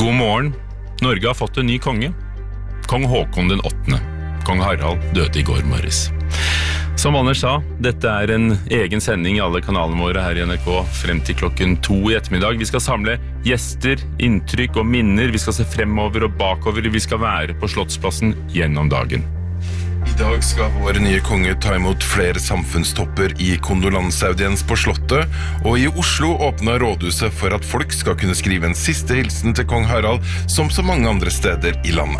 God morgen. Norge har fått en ny konge. Kong Håkon den 8. Kong Harald døde I går morges. Som Anders sa, dette en egen sending I alle kanalene våre her I NRK frem til klokken 2 I ettermiddag. Vi skal samle gjester, inntrykk og minner. Vi skal se fremover og bakover. Vi skal være på Slottsplassen gjennom dagen. I dag skal vår nye konge ta imot flere samfunnstopper I kondolanseaudiens på Slottet, og I Oslo åpnet rådhuset for at folk skal kunne skrive en siste hilsen til kong Harald, som så mange andre steder I landet.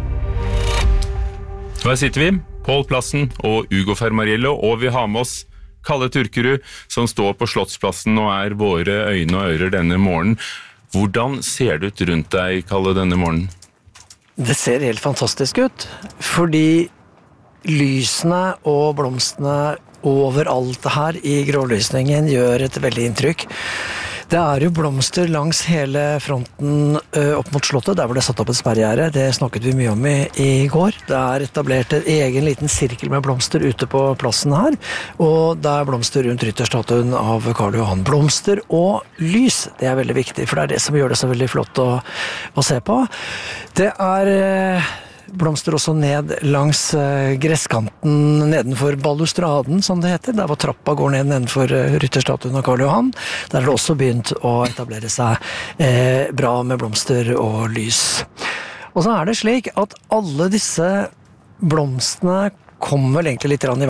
Her sitter vi, Pål Plassen og Ugo Fermariello, og vi har med oss Kalle Turkerud, som står på Slottsplassen og våre øyne og ører denne morgenen. Hvordan ser det ut rundt deg, Kalle, denne morgenen? Det ser helt fantastisk ut, fordi lysene og blomstene overalt her I grålysningen gjør et veldig inntrykk. Det jo blomster langs hele fronten opp mot slottet, der hvor det satt opp et sperrgjerde. Det snakket vi mye om I går. Det etablert en egen liten sirkel med blomster ute på plassen her, og det blomster rundt rytterstatuen av Karl Johan. Blomster og lys, det veldig viktig, for det det som gjør det så veldig flott å se på. Det blomster også ned langs gresskanten nedenfor balustraden, som det heter, der hvor trappa går ned nedenfor rytterstatuen av Karl Johan. Der det også begynt å etablere seg bra med blomster og lys. Og så det slik at alle disse blomstene kom vel egentlig litt I